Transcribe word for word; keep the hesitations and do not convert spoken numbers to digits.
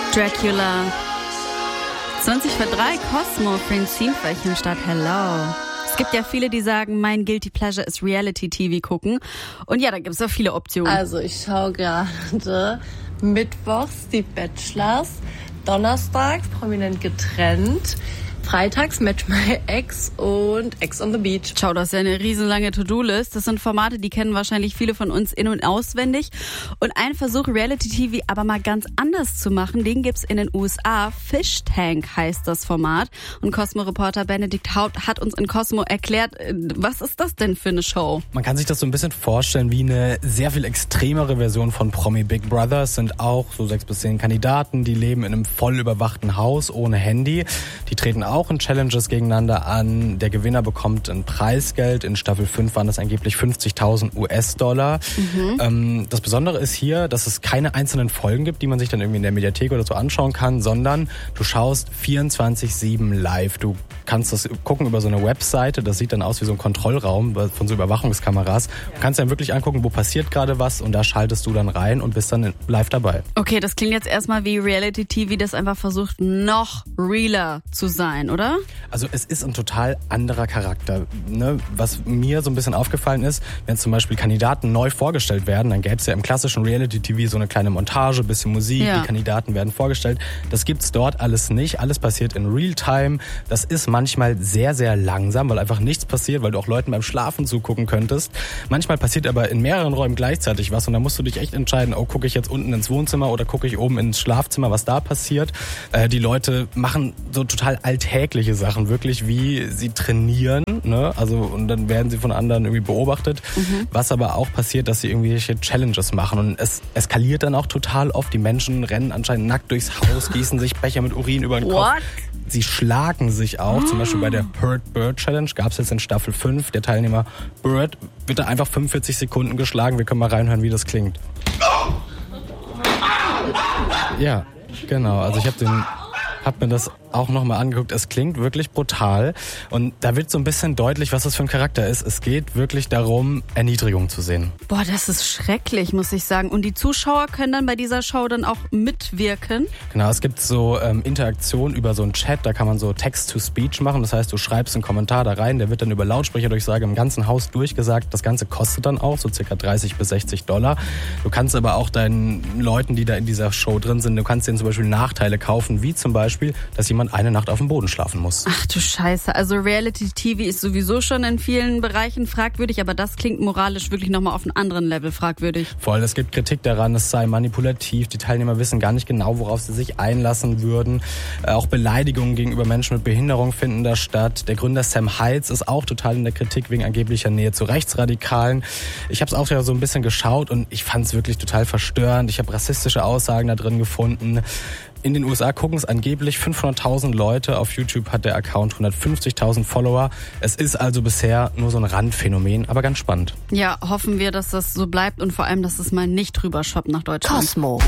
Dracula. zwanzig vor drei, Cosmo, Francine Stadt. Hello. Es gibt ja viele, die sagen, mein Guilty Pleasure ist Reality-T V gucken. Und ja, da gibt es auch viele Optionen. Also ich schaue gerade mittwochs die Bachelors, donnerstags Prominent getrennt, freitags Match My Ex und Ex on the Beach. Schau, das ist ja eine riesenlange To-Do-List. Das sind Formate, die kennen wahrscheinlich viele von uns in- und auswendig. Und ein Versuch, Reality-T V aber mal ganz anders zu machen, den gibt's in den U S A. Fish Tank heißt das Format. Und Cosmo-Reporter Benedikt Haupt hat uns in Cosmo erklärt, was ist das denn für eine Show? Man kann sich das so ein bisschen vorstellen wie eine sehr viel extremere Version von Promi Big Brother. Es sind auch so sechs bis zehn Kandidaten, die leben in einem voll überwachten Haus ohne Handy. Die treten auch in Challenges gegeneinander an. Der Gewinner bekommt ein Preisgeld. In Staffel fünf waren das angeblich fünfzigtausend US-Dollar. Mhm. Ähm, das Besondere ist hier, dass es keine einzelnen Folgen gibt, die man sich dann irgendwie in der Mediathek oder so anschauen kann, sondern du schaust vierundzwanzig sieben live. Du kannst das gucken über so eine Webseite. Das sieht dann aus wie so ein Kontrollraum von so Überwachungskameras. Du kannst dann wirklich angucken, wo passiert gerade was, und da schaltest du dann rein und bist dann live dabei. Okay, das klingt jetzt erstmal wie Reality-T V, das einfach versucht, noch realer zu sein, oder? Also es ist ein total anderer Charakter. Ne? Was mir so ein bisschen aufgefallen ist, wenn zum Beispiel Kandidaten neu vorgestellt werden, dann gäbe es ja im klassischen Reality-T V so eine kleine Montage, bisschen Musik, ja. Die Kandidaten werden vorgestellt. Das gibt's dort alles nicht. Alles passiert in Realtime. Das ist manchmal sehr, sehr langsam, weil einfach nichts passiert, weil du auch Leuten beim Schlafen zugucken könntest. Manchmal passiert aber in mehreren Räumen gleichzeitig was, und da musst du dich echt entscheiden, oh, gucke ich jetzt unten ins Wohnzimmer oder gucke ich oben ins Schlafzimmer, was da passiert. Äh, die Leute machen so total alltägliche Sachen, wirklich wie sie trainieren, ne? Also, und dann werden sie von anderen irgendwie beobachtet. Mhm. Was aber auch passiert, dass sie irgendwelche Challenges machen, und es eskaliert dann auch total oft. Die Menschen rennen anscheinend nackt durchs Haus, gießen sich Becher mit Urin über den Kopf. What? Sie schlagen sich auch, zum Beispiel bei der Hurt Bird Challenge gab es jetzt in Staffel fünf. Der Teilnehmer Bird wird da einfach fünfundvierzig Sekunden geschlagen. Wir können mal reinhören, wie das klingt. Ja, genau. Also ich habe den, hab mir das auch nochmal angeguckt. Es klingt wirklich brutal, und da wird so ein bisschen deutlich, was das für ein Charakter ist. Es geht wirklich darum, Erniedrigung zu sehen. Boah, das ist schrecklich, muss ich sagen. Und die Zuschauer können dann bei dieser Show dann auch mitwirken? Genau, es gibt so ähm, Interaktion über so einen Chat, da kann man so Text-to-Speech machen. Das heißt, du schreibst einen Kommentar da rein, der wird dann über Lautsprecherdurchsage im ganzen Haus durchgesagt. Das Ganze kostet dann auch so circa dreißig bis sechzig Dollar. Du kannst aber auch deinen Leuten, die da in dieser Show drin sind, du kannst denen zum Beispiel Nachteile kaufen, wie zum Beispiel, dass jemand eine Nacht auf dem Boden schlafen muss. Ach du Scheiße, also Reality-T V ist sowieso schon in vielen Bereichen fragwürdig, aber das klingt moralisch wirklich nochmal auf einem anderen Level fragwürdig. Voll, es gibt Kritik daran, es sei manipulativ, die Teilnehmer wissen gar nicht genau, worauf sie sich einlassen würden. Äh, auch Beleidigungen gegenüber Menschen mit Behinderung finden da statt. Der Gründer Sam Heitz ist auch total in der Kritik wegen angeblicher Nähe zu Rechtsradikalen. Ich habe es auch ja so ein bisschen geschaut, und ich fand es wirklich total verstörend. Ich habe rassistische Aussagen da drin gefunden. In den U S A gucken es angeblich fünfhunderttausend Leute. Auf YouTube hat der Account hundertfünfzigtausend Follower. Es ist also bisher nur so ein Randphänomen, aber ganz spannend. Ja, hoffen wir, dass das so bleibt, und vor allem, dass es mal nicht rüber shoppt nach Deutschland. Cosmo.